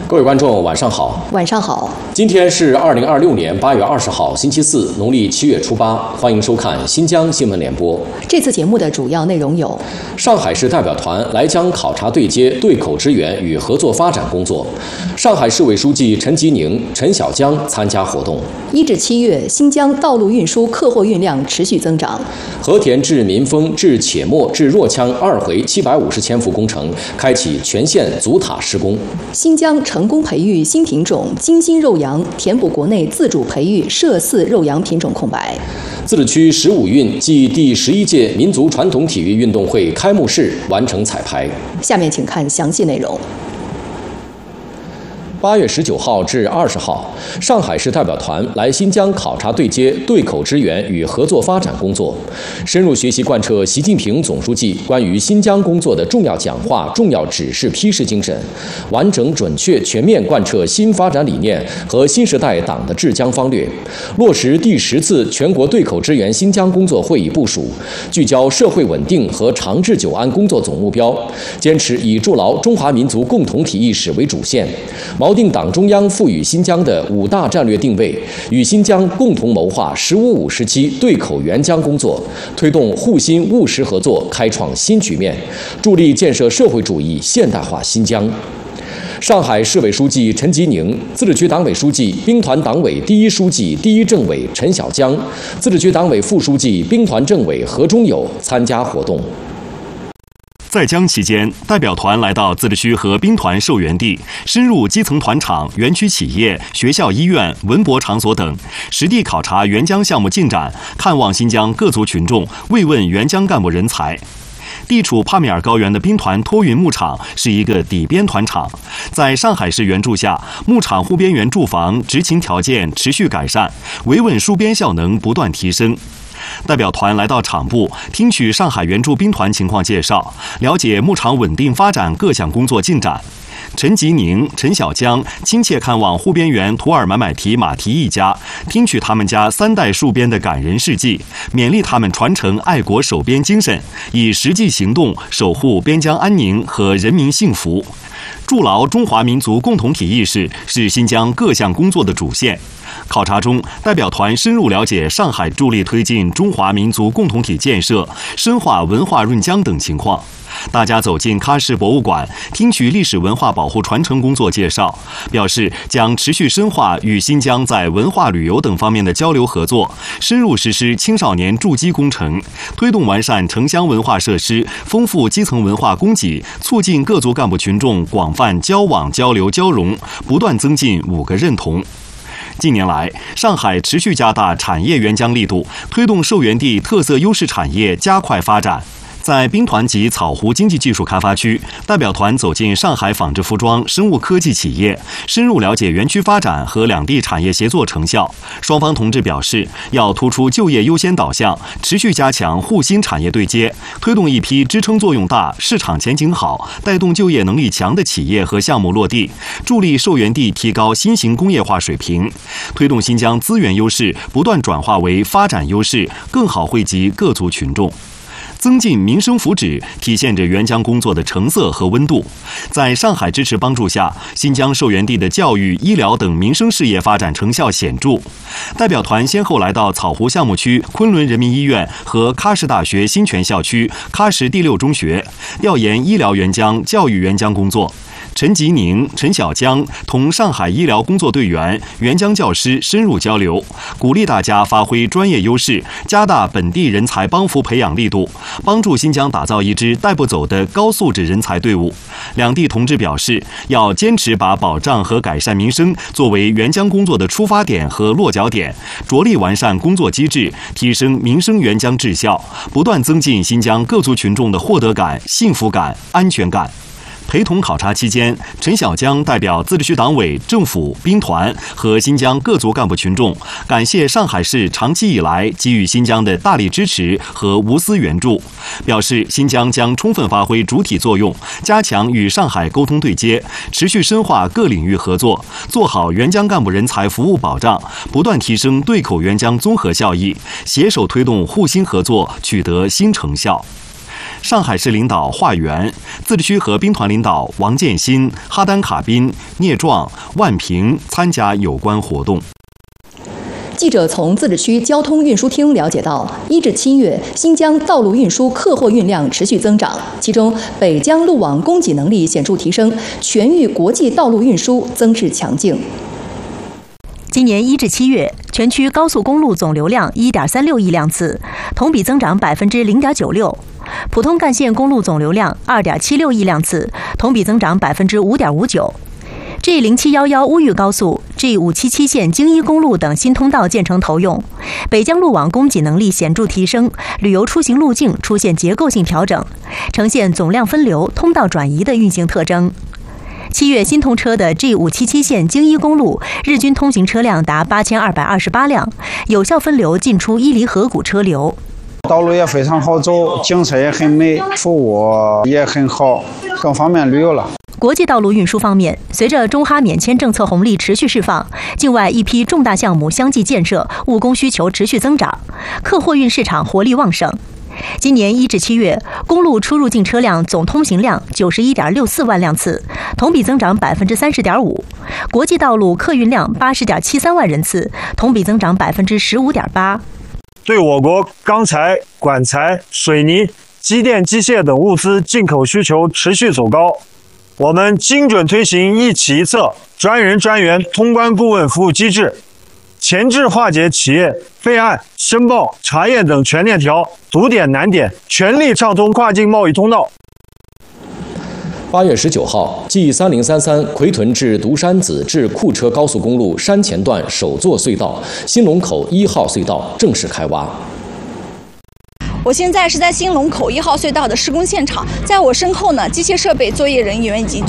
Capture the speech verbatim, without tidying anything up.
各位观众，晚上好。 晚上好。 今天是二零二六年八月二十号，星期四，农历七月初八。欢迎收看新疆新闻联播。 这次节目的主要内容有： 上海市代表团来疆考察对接对口支援与合作发展工作。上海市委书记陈吉宁、陈小江参加活动。 一至七月，新疆道路运输客货运量持续增长。 和田至民丰至且末至若羌二回七百五十千伏工程开启全线阻塔施工。 新疆成功培育新品种金星肉羊，填补国内自主培育涉饲肉羊品种空白。 自治区十五运暨第十一届民族传统体育运动会开幕式完成彩排。 下面请看详细内容。 八月十九号至二十号，上海市代表团来新疆考察对接对口支援与合作发展工作，深入学习贯彻习近平总书记关于新疆工作的重要讲话、重要指示批示精神，完整准确全面贯彻新发展理念和新时代党的治疆方略，落实第十次全国对口支援新疆工作会议部署，聚焦社会稳定和长治久安工作总目标，坚持以筑牢中华民族共同体意识为主线，锚定党中央赋予新疆的五大战略定位，与新疆共同谋划“十五五”时期对口援疆工作，推动互信务实合作开创新局面，助力建设社会主义现代化新疆。上海市委书记陈吉宁、自治区党委书记、兵团党委第一书记、第一政委陈小江、自治区党委副书记、兵团政委何忠友参加活动。 在疆期间，代表团来到自治区和兵团受援地，深入基层团场、园区企业、学校、医院、文博场所等，实地考察援疆项目进展，看望新疆各族群众，慰问援疆干部人才。地处帕米尔高原的兵团托运牧场是一个底边团场，在上海市援助下，牧场护边员住房执勤条件持续改善，维稳戍边效能不断提升。代表团来到场部，听取上海援助兵团情况介绍，了解牧场稳定发展各项工作进展。陈吉宁、陈小江亲切看望护边员图尔买买提马提一家，听取他们家三代戍边的感人事迹，勉励他们传承爱国守边精神，以实际行动守护边疆安宁和人民幸福。筑牢中华民族共同体意识是新疆各项工作的主线。考察中，代表团深入了解上海助力推进中华民族共同体建设、深化文化润疆等情况。大家走进喀什博物馆，听取历史文化保护传承工作介绍，表示将持续深化与新疆在文化旅游等方面的交流合作，深入实施青少年筑基工程，推动完善城乡文化设施，丰富基层文化供给，促进各族干部群众广泛交往交流交融，不断增进五个认同。近年来，上海持续加大产业援疆力度，推动受援地特色优势产业加快发展。在兵团及草湖经济技术开发区，代表团走进上海纺织服装、生物科技企业，深入了解园区发展和两地产业协作成效。双方同志表示，要突出就业优先导向，持续加强互新产业对接，推动一批支撑作用大、市场前景好、带动就业能力强的企业和项目落地，助力受援地提高新型工业化水平，推动新疆资源优势不断转化为发展优势，更好惠及各族群众。增进民生福祉，体现着援疆工作的成色和温度。在上海支持帮助下，新疆受援地的教育、医疗等民生事业发展成效显著。代表团先后来到草湖项目区昆仑人民医院和喀什大学新泉校区喀什第六中学，调研医疗援疆、教育援疆工作。陈吉宁、陈小江同上海医疗工作队员、援疆教师深入交流，鼓励大家发挥专业优势，加大本地人才帮扶培养力度，帮助新疆打造一支带不走的高素质人才队伍。两地同志表示，要坚持把保障和改善民生作为援疆工作的出发点和落脚点，着力完善工作机制，提升民生援疆质效，不断增进新疆各族群众的获得感、幸福感、安全感。陪同考察期间，陈小江代表自治区党委、政府、兵团和新疆各族干部群众，感谢上海市长期以来给予新疆的大力支持和无私援助，表示新疆将充分发挥主体作用，加强与上海沟通对接，持续深化各领域合作，做好援疆干部人才服务保障，不断提升对口援疆综合效益，携手推动互新合作取得新成效。 上海市领导华源，自治区合兵团领导王建新、哈丹卡宾、聂壮、万平参加有关活动。 记者从自治区交通运输厅了解到，一至七月，新疆道路运输客货运量持续增长，其中北疆路网供给能力显著提升，全域国际道路运输增势强劲。 今年一至七月，全区高速公路总流量 一点三六亿辆次，同比增长 百分之零点九六；普通干线公路总流量 二点七六亿辆次，同比增长 百分之五点五九。G 零七一一乌豫高速、G 五七七线京一公路等新通道建成投用，北疆路网供给能力显著提升，旅游出行路径出现结构性调整，呈现总量分流、通道转移的运行特征。七月新通车的 G 五七七线京一公路日均通行车辆达八千二百二十八辆，有效分流进出伊犁河谷车流。 道路也非常好走，景色也很美，服务也很好，更方便旅游了。 国际道路运输方面，随着中哈免签政策红利持续释放，境外一批重大项目相继建设，务工需求持续增长，客货运市场活力旺盛。今年一至七月，公路出入境车辆总通行量九十一点六四万辆次，同比增长百分之三十点五；国际道路客运量八十点七三万人次，同比增长百分之十五点八。 对我国钢材、管材、水泥、机电机械等物资进口需求持续走高。我们精准推行一企一策、专人专员通关顾问服务机制，前置化解企业备案、申报、查验等全链条，堵点难点，全力畅通跨境贸易通道。 八月十九号 ，G 三零三三奎屯至独山子至库车高速公路山前段首座隧道新龙口一号隧道正式开挖。 我现在是在新龙口一号隧道的施工现场，在我身后呢，机械设备作业人员已经